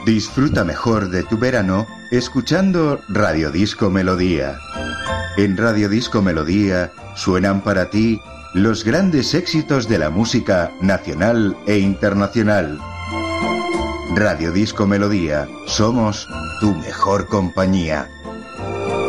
Disfruta mejor de tu verano escuchando Radio Disco Melodía. En Radio Disco Melodía suenan para ti los grandes éxitos de la música nacional e internacional. Radio Disco Melodía, somos tu mejor compañía.